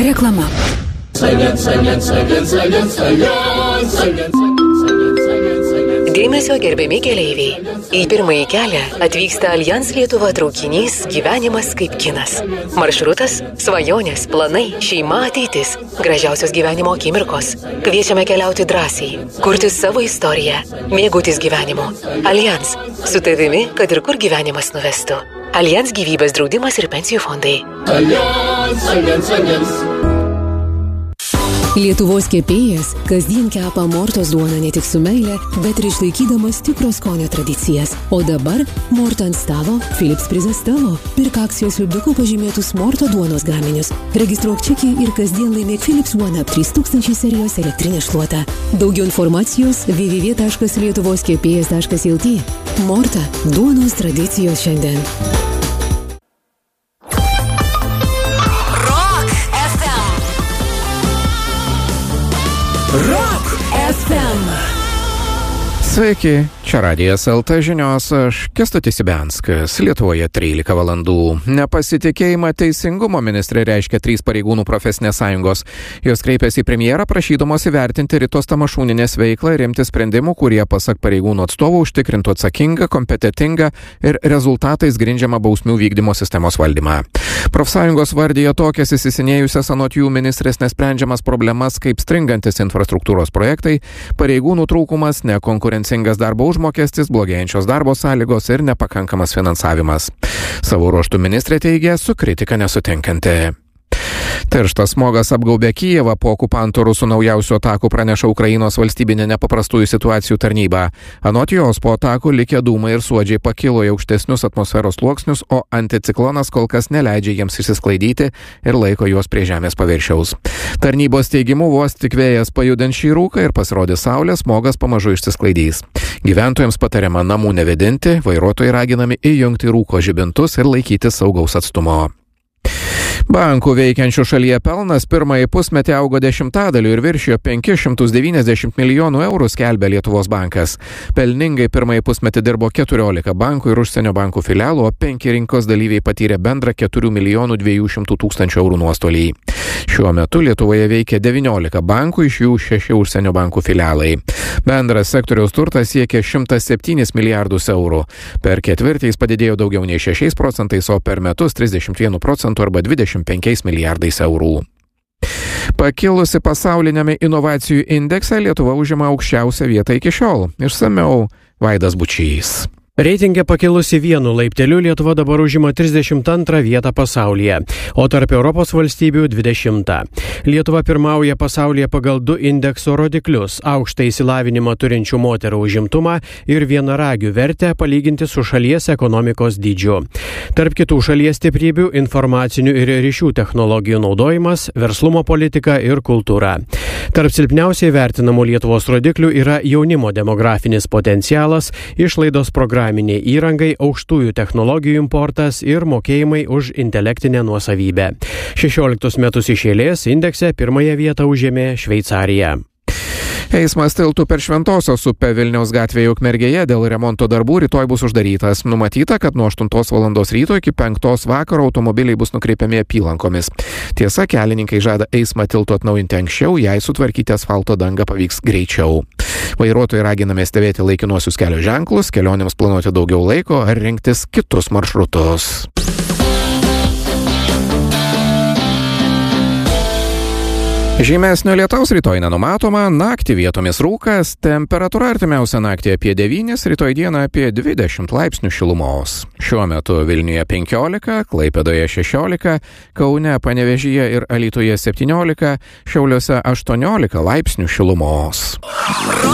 Reklama. Dėmesio gerbiami keleiviai. Į pirmąjį kelią atvyksta Allianz Lietuva traukinys Gyvenimas kaip kinas. Maršrutas – svajonės, planai, šeima, ateitis, gražiausios gyvenimo akimirkos. Kviečiame keliauti drąsiai, kurti savo istoriją, mėgautis gyvenimu. Allianz – su tavimi, kad ir kur gyvenimas nuvestų. Allianz gyvybės draudimas ir pensijų fondai. Allianz. Lietuvos kepėjas kasdien kepa Mortos duoną ne tik su meile, bet ir išlaikydamas tikro skonio tradicijas. O dabar Morta ant stalo, Philips prizas tavo. Pirk akcijos lipduku pažymėtus Morto duonos gaminius. Registruok čekį ir kasdien laimėk Philips One Up 3000 serijos elektrinę šluotą. Daugiau informacijos www.lietuvoskepėjas.lt. Morta – duonos tradicijos šiandien. Rock FM. Sveiki, čia Radijas LT žinios, aš Kęstutis Ibianskas, Lietuvoje 13 valandų. Nepasitikėjimą teisingumo ministrė reiškia 3 pareigūnų profesinės sąjungos. Jos kreipėsi į premjerą prašydamos įvertinti Ritos Tamašūnienės veiklą ir imti sprendimų, kurie pasak pareigūnų atstovų užtikrintų atsakingą, kompetentingą ir rezultatais grindžiamą bausmių vykdymo sistemos valdymą. Profsąjungos vardyja tokias įsisenėjusias anot jų ministrės nesprendžiamas problemas kaip stringantis infrastruktūros projektai, pareigūnų trūkumas, nekonkurencingas darbo užmokestis, blogėjančios darbo sąlygos ir nepakankamas finansavimas. Savo ruožtų ministrė teigia su kritika nesutinkanti. Tirštas smogas apgaubė Kijevą po okupantų rusų naujausių atakų praneša Ukrainos valstybinė nepaprastųjų situacijų tarnyba. Anot jos po atakų likę dūmai ir suodžiai pakilo į aukštesnius atmosferos sluoksnius, o anticiklonas kol kas neleidžia jiems išsisklaidyti ir laiko juos prie žemės paviršiaus. Tarnybos teigimu vos tik vėjas pajudins šį rūką ir pasirodys saulė, smogas pamažu išsisklaidys. Gyventojams patariama namų nevėdinti, vairuotojai raginami įjungti rūko žibintus ir laikytis saugaus atstumo. Bankų veikiančių šalyje pelnas pirmąjį pusmetį augo 10% ir viršijo 590 milijonų eurų, skelbia Lietuvos bankas. Pelningai pirmąjį pusmetį dirbo 14 bankų ir užsienio bankų filialų, o 5 rinkos dalyviai patyrė bendrą 4 milijonų 200 tūkstančių eurų nuostolį. Šiuo metu Lietuvoje veikia 19 bankų, iš jų 6 užsienio bankų filialai. Bendras sektoriaus turtas siekia 107 milijardus eurų. Per ketvirtį jis padidėjo daugiau nei 6%, o per metus 31% arba 25 milijardais eurų. Pakilusi pasauliniame inovacijų indekse Lietuva užima aukščiausią vietą iki šiol. Išsamiau Vaidas Bučys. Reitinge pakilusi 1 laipteliu Lietuva dabar užima 32 vietą pasaulyje, o tarp Europos valstybių 20. Lietuva pirmauja pasaulyje pagal 2 indekso rodiklius – aukštą išsilavinimą turinčių moterų užimtumą ir vienaragių vertę palyginti su šalies ekonomikos dydžiu. Tarp kitų šalies stiprybių – informacinių ir ryšių technologijų naudojimas, verslumo politika ir kultūra. Tarp silpniausiai vertinamų Lietuvos rodiklių yra jaunimo demografinis potencialas, išlaidos programiniai įrangai, aukštųjų technologijų importas ir mokėjimai už intelektinę nuosavybę. 16 metus iš eilės indekse pirmąją vietą užėmė Šveicarija. Eismas tiltų per Šventosios upę Vilniaus gatvėje Ukmergėje dėl remonto darbų rytoj bus uždarytas. Numatyta, kad nuo 8 valandos ryto iki 5 vakaro automobiliai bus nukreipiami apylankomis. Tiesa, kelininkai žada eismą tiltų atnaujinti anksčiau, jei sutvarkyti asfalto dangą pavyks greičiau. Vairuotojai raginami stebėti laikinuosius kelio ženklus, kelionėms planuoti daugiau laiko ar rinktis kitus maršrutus. Žymesnio lietaus rytoj nenumatoma, naktį vietomis rūkas, temperatūra artimiausią naktį apie 9, rytoj dieną apie 20 laipsnių šilumos. Šiuo metu Vilniuje 15, Klaipėdoje 16, Kaune, Panevėžyje ir Alytuje 17, Šiauliuose 18 laipsnių šilumos.